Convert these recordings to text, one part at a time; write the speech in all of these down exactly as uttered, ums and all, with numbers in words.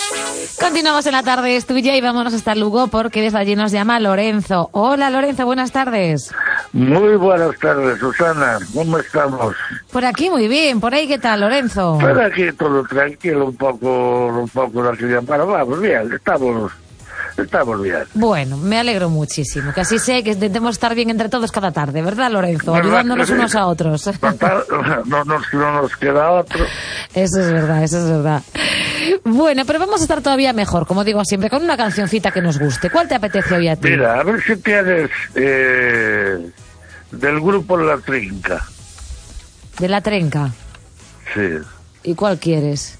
Continuamos en la tarde, es tuya y vámonos hasta Lugo porque desde allí nos llama Lorenzo. Hola Lorenzo, buenas tardes. Muy buenas tardes, Susana. ¿Cómo estamos? Por aquí muy bien, por ahí ¿qué tal, Lorenzo? Por aquí todo tranquilo, un poco, un poco de aquí de Amparo. Vamos bien, estamos, estamos bien. Bueno, me alegro muchísimo, que así sé que intentemos estar bien entre todos cada tarde, ¿verdad, Lorenzo? ¿Verdad? Ayudándonos unos a otros. Total, no, nos, no nos queda otro. Eso es verdad, eso es verdad. Bueno, pero vamos a estar todavía mejor, como digo siempre, con una cancioncita que nos guste. ¿Cuál te apetece hoy a ti? Mira, a ver si tienes eh, del grupo La Trinca. ¿De La Trenca? Sí. ¿Y cuál quieres?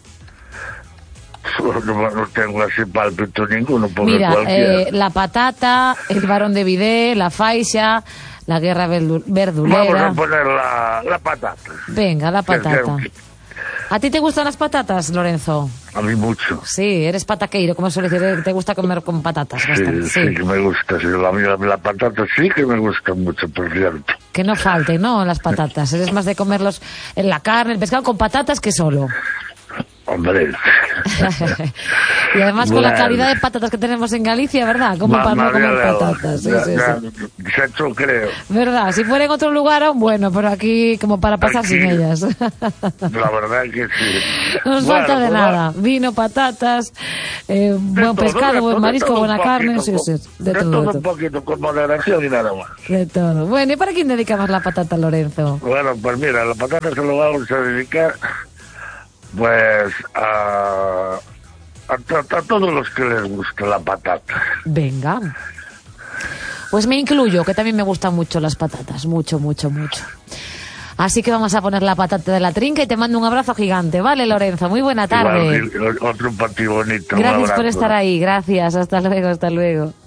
No, no tengo así pálpito ninguno, porque Mira, cualquiera. eh, La Patata, El Barón de Vidé, La Faixa, La Guerra Verdu- Verdulera. Vamos a poner la, la patata. Venga, La Patata. Que- ¿A ti te gustan las patatas, Lorenzo? A mí mucho. Sí, eres pataqueiro, como suele decir, te gusta comer con patatas bastante. Sí, sí, Sí. que me gusta. Sí, la, la, la patata sí que me gusta mucho, por cierto. Que no falte, ¿no? Las patatas. Eres más de comerlos en la carne, el pescado con patatas que solo. Hombre. Y además con la Bueno. calidad de patatas que tenemos en Galicia, ¿verdad? Como para no Mamma comer mía, patatas. Sí, ya, sí, ya, sí. ya yo creo. ¿Verdad? Si fuera en otro lugar, aún bueno, pero aquí como para pasar Aquí. sin ellas. La verdad que sí. No nos Bueno, falta de pues nada. Vino, patatas, eh, de buen todo, pescado, de buen todo, marisco, de todo buena un carne. poquito, Sí, sí, de, de todo, todo de un todo. poquito, con moderación y nada más. De todo. Bueno, ¿y para quién dedicamos la patata, Lorenzo? Bueno, pues mira, la patata se lo vamos a dedicar, pues, a, a, to- a todos los que les gusta la patata. Venga. Pues me incluyo, que también me gustan mucho las patatas. Mucho, mucho, mucho. Así que vamos a poner la patata de La Trinca y te mando un abrazo gigante. Vale, Lorenzo, muy buena tarde. Igual, otro para ti bonito. un Gracias por abrazo. estar ahí. Gracias. Hasta luego, hasta luego.